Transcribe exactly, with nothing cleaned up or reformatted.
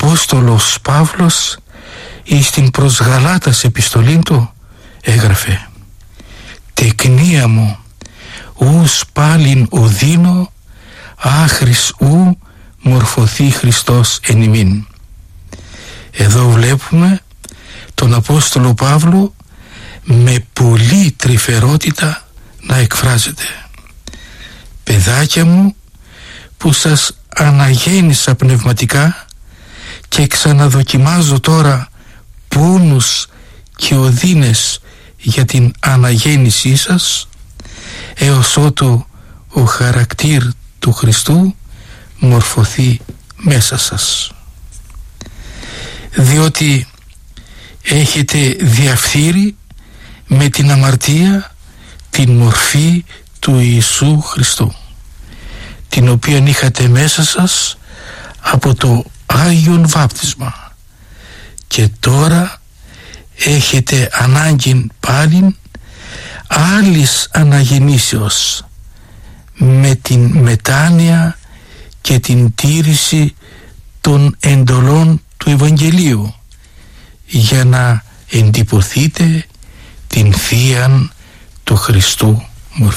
Απόστολος Παύλος εις την προς Γαλάτας επιστολήν του έγραφε: «Τεκνία μου ους πάλιν οδύνω, άχρης ου μορφωθεί Χριστός εν ημίν». Εδώ βλέπουμε τον Απόστολο Παύλο με πολύ τρυφερότητα να εκφράζεται: «Παιδάκια μου που σας αναγέννησα πνευματικά και ξαναδοκιμάζω τώρα πόνους και οδύνες για την αναγέννησή σας, έως ότου ο χαρακτήρ του Χριστού μορφωθεί μέσα σας. Διότι έχετε διαφθείρει με την αμαρτία την μορφή του Ιησού Χριστού, την οποία είχατε μέσα σας από το Άγιον Βάπτισμα, και τώρα έχετε ανάγκη πάλιν άλλης αναγεννήσεως με την μετάνοια και την τήρηση των εντολών του Ευαγγελίου, για να εντυπωθείτε την θείαν του Χριστού